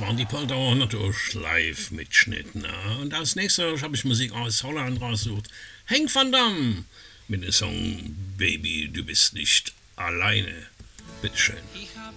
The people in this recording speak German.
waren die Poldauer natürlich Live-Mitschnitt. Ne? Und als nächstes habe ich Musik aus Holland rausgesucht. Henk van Dam mit dem Song Baby, du bist nicht alleine. Bitteschön. Ich hab